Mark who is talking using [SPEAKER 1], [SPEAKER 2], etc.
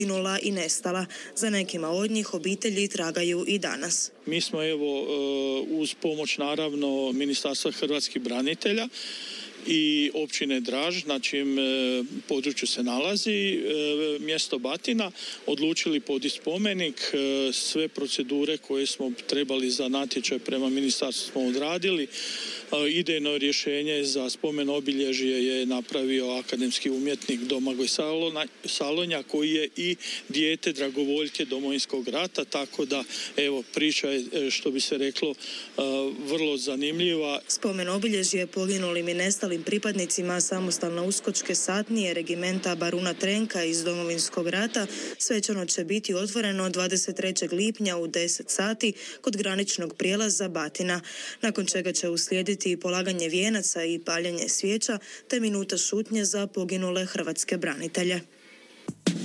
[SPEAKER 1] poginula i nestala. Za nekima od njih obitelji tragaju i danas.
[SPEAKER 2] Mi smo uz pomoć naravno Ministarstva hrvatskih branitelja i općine Draž, na čijem području se nalazi mjesto Batina, odlučili podići spomenik. Sve procedure koje smo trebali za natječaj prema ministarstvu smo odradili. Idejno rješenje za spomen obilježje je napravio akademski umjetnik Domagoj Salonja, koji je i dijete dragovoljke Domovinskog rata, tako da priča je, što bi se reklo, vrlo zanimljiva.
[SPEAKER 1] Spomen obilježje poginulim i nestalim pripadnicima samostalne uskočke satnije regimenta Baruna Trenka iz Domovinskog rata svečano će biti otvoreno 23. lipnja u 10 sati kod graničnog prijelaza Batina, nakon čega će uslijediti polaganje vijenaca i paljenje svijeća te minuta šutnje za poginule hrvatske branitelje.